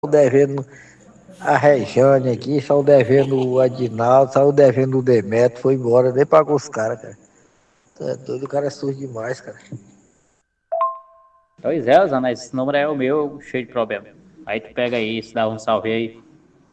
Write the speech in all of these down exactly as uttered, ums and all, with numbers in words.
devendo a Rejane aqui, saiu devendo o Adinaldo, saiu devendo o Demetrio, foi embora, nem pagou os caras, cara. Tu é doido, o cara é sujo demais, cara. Pois é, Zana, esse número é o meu, cheio de problema. Aí tu pega aí, se dá um salve aí.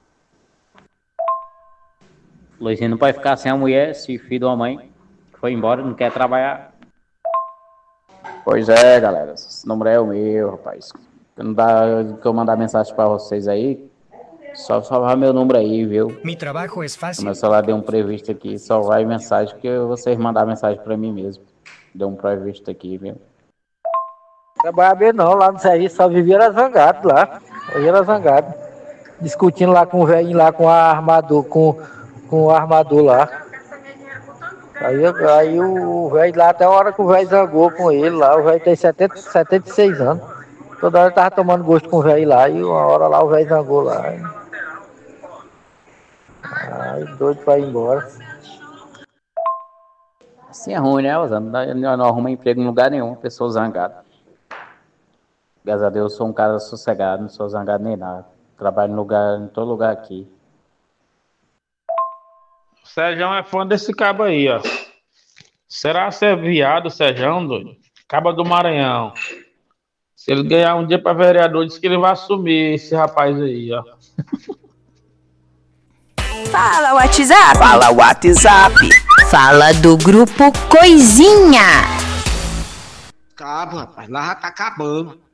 Luizinho não pode ficar sem a mulher, se filho de uma mãe, que foi embora, não quer trabalhar. Pois é, galera, esse número é o meu, rapaz. Não dá que eu mandar mensagem pra vocês aí, só salvar meu número aí, viu? Mi trabajo es fácil. Meu celular deu um previsto aqui, só vai mensagem que vocês mandar mensagem pra mim mesmo. Deu um previsto aqui, viu? Trabalhava bem não, lá no serviço só vivia era zangado lá. Aí era zangado. Discutindo lá com o velhinho lá, com a armador, com, com o armador lá. Aí, aí o velho lá, até a hora que o velho zangou com ele lá, o velho tem setenta, setenta e seis anos. Toda hora tava tomando gosto com o velho lá, e uma hora lá o velho zangou lá. Ai, doido pra ir embora. Assim é ruim, né, Osano? Não, não, não arruma emprego em lugar nenhum, pessoa zangada. Graças a Deus eu sou um cara sossegado, não sou zangado nem nada. Trabalho em, lugar, em todo lugar aqui. O Sérgio é fã desse cabo aí, ó. Será ser viado, Sérgio, doido? Cabo do Maranhão. Se ele ganhar um dia pra vereador, diz que ele vai assumir esse rapaz aí, ó. Fala WhatsApp. Fala WhatsApp. Fala do grupo Coisinha. Cabo, rapaz, lá já tá acabando.